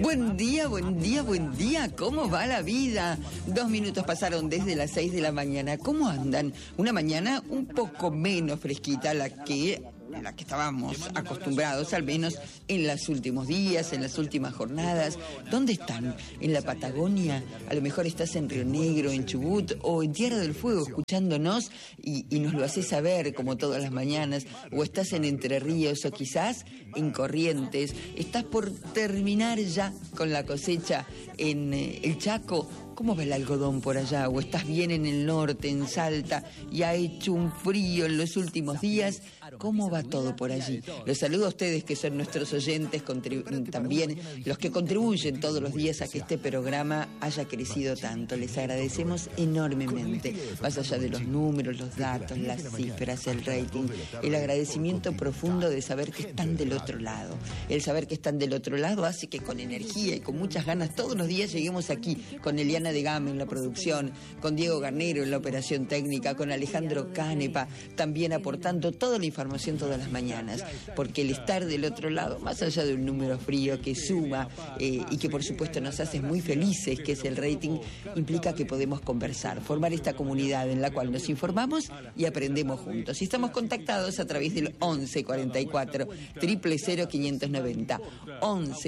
Buen día, buen día, buen día. ¿Cómo va la vida? 2 minutos pasaron desde las 6 de la mañana. ¿Cómo andan? Una mañana un poco menos fresquita a la que estábamos acostumbrados, al menos en los últimos días, en las últimas jornadas. ¿Dónde están? ¿En la Patagonia? A lo mejor estás en Río Negro, en Chubut o en Tierra del Fuego escuchándonos y nos lo haces saber como todas las mañanas. O estás en Entre Ríos o quizás en Corrientes. Estás por terminar ya con la cosecha en el Chaco. ¿Cómo va el algodón por allá? ¿O estás bien en el norte, en Salta, y ha hecho un frío en los últimos días? ¿Cómo va todo por allí? Los saludo a ustedes que son nuestros oyentes, también los que contribuyen todos los días a que este programa haya crecido tanto. Les agradecemos enormemente, más allá de los números, los datos, las cifras, el rating, el agradecimiento profundo de saber que están del otro lado. El saber que están del otro lado hace que con energía y con muchas ganas todos los días lleguemos aquí con Eliana de Game en la producción, con Diego Garnero en la operación técnica, con Alejandro Canepa, también aportando toda la información todas las mañanas, porque el estar del otro lado, más allá de un número frío que suma y que por supuesto nos hace muy felices, que es el rating, implica que podemos conversar, formar esta comunidad en la cual nos informamos y aprendemos juntos. Y estamos contactados a través del 11 44 000 590, 11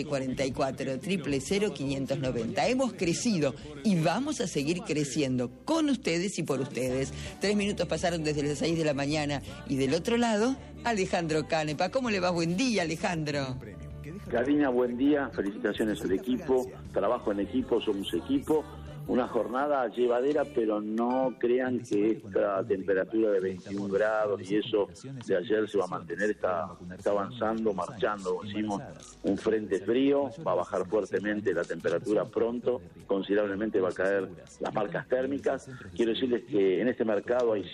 44 000 590. Hemos crecido y vamos a seguir creciendo con ustedes y por ustedes. 3 minutos pasaron desde las 6 de la mañana y del otro lado, Alejandro Canepa. ¿Cómo le va? Buen día, Alejandro. Karina, buen día. Felicitaciones al equipo. Trabajo en equipo, somos equipo. Una jornada llevadera, pero no crean que esta temperatura de 21 grados y eso de ayer se va a mantener. Está avanzando, marchando, como decimos, un frente frío. Va a bajar fuertemente la temperatura pronto, considerablemente va a caer las marcas térmicas. Quiero decirles que en este mercado hay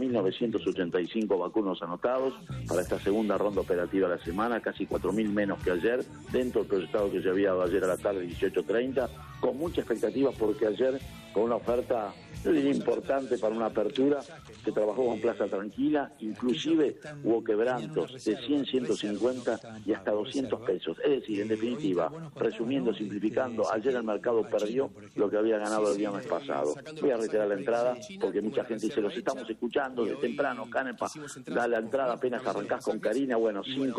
5.985 vacunos anotados para esta segunda ronda operativa de la semana, casi 4.000 menos que ayer, dentro del proyectado que ya había dado ayer a la tarde, 18:30, con mucha expectativa porque ayer con una oferta, yo diría, importante para una apertura. Se trabajó con plaza tranquila, inclusive hubo quebrantos de 100, 150 y hasta 200 pesos. Es decir, en definitiva, resumiendo, simplificando, ayer el mercado perdió lo que había ganado el viernes pasado. Voy a retirar la entrada porque mucha gente dice, los estamos escuchando de temprano, Canepa, da la entrada apenas arrancás con Karina. Bueno,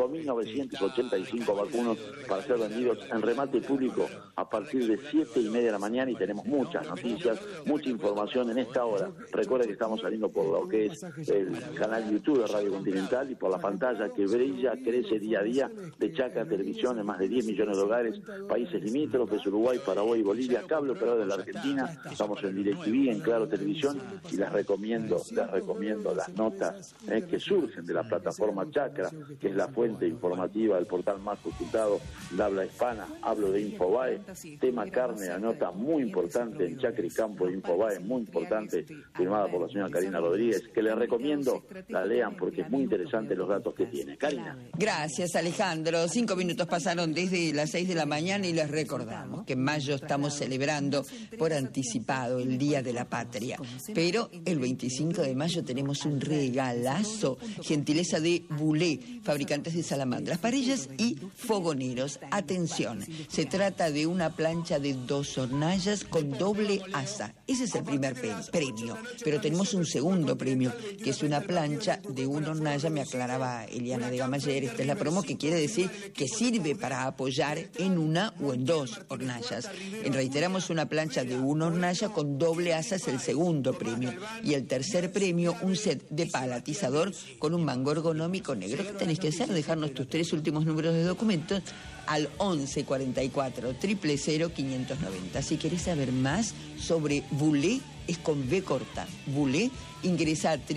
5.985 vacunos para ser vendidos en remate público a partir de 7:30 de la mañana y tenemos muchas noticias, mucha información en esta hora. Recuerda que estamos saliendo por lo que es el canal YouTube de Radio Continental y por la pantalla que brilla, crece día a día de Chacra Televisión en más de 10 millones de hogares, países limítrofes, Uruguay, Paraguay, Bolivia, cable operador de la Argentina. Estamos en DirecTV, en Claro Televisión y les recomiendo las notas que surgen de la plataforma Chacra, que es la fuente informativa, el portal más consultado de habla hispana. Hablo de Infobae, tema carne, la nota muy importante en Chacra y Campo de Infobae, muy importante, firmada por la señora Karina Rodríguez, que les recomiendo la lean porque es muy interesante los datos que tiene. Karina. Gracias, Alejandro. 5 minutos pasaron desde las 6 de la mañana y les recordamos que en mayo estamos celebrando por anticipado el Día de la Patria. Pero el 25 de mayo tenemos un regalazo, gentileza de Bulé, fabricantes de salamandras, parillas y fogoneros. Atención, se trata de una plancha de 2 hornallas con doble asa. Ese es el primer premio, pero tenemos un segundo premio, que es una plancha de 1 hornalla, me aclaraba Eliana de Game ayer, esta es la promo, que quiere decir que sirve para apoyar en 1 o en 2 hornallas. Reiteramos, una plancha de 1 hornalla con doble asa es el segundo premio. Y el tercer premio, un set de palatizador con un mango ergonómico negro. ¿Qué tenés que hacer? Dejarnos tus 3 últimos números de documentos al 11 44 000 590. Si querés saber más sobre Bulé, es con B corta, Bulé, ingresa a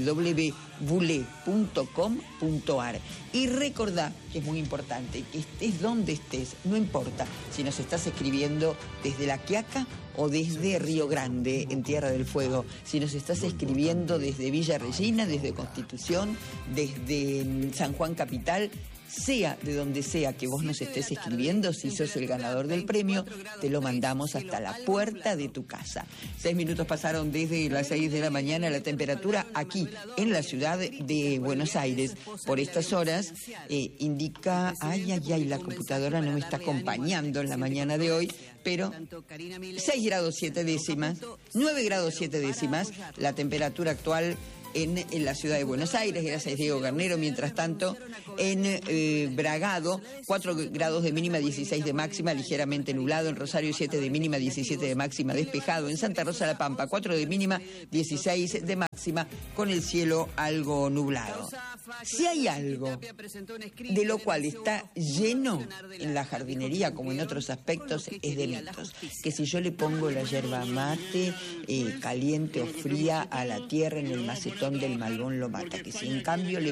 www.bulé.com.ar y recordá, que es muy importante, que estés donde estés, no importa si nos estás escribiendo desde La Quiaca o desde Río Grande, en Tierra del Fuego, si nos estás escribiendo desde Villa Regina, desde Constitución, desde San Juan Capital, sea de donde sea que vos nos estés escribiendo, si sos el ganador del premio, te lo mandamos hasta la puerta de tu casa. 6 minutos pasaron desde las 6 de la mañana. La temperatura aquí en la ciudad de Buenos Aires por estas horas indica, la computadora no me está acompañando en la mañana de hoy, pero 6 grados 7 décimas, 9 grados 7 décimas, la temperatura actual en la ciudad de Buenos Aires. Gracias Diego Garnero. Mientras tanto, en Bragado, 4 grados de mínima, 16 de máxima, ligeramente nublado. En Rosario, 7 de mínima, 17 de máxima, despejado. En Santa Rosa de la Pampa, 4 de mínima, 16 de máxima, con el cielo algo nublado. Si hay algo de lo cual está lleno en la jardinería, como en otros aspectos, es de mitos. Que si yo le pongo la yerba mate caliente o fría a la tierra en el macetón del malvón lo mata. Que si en cambio le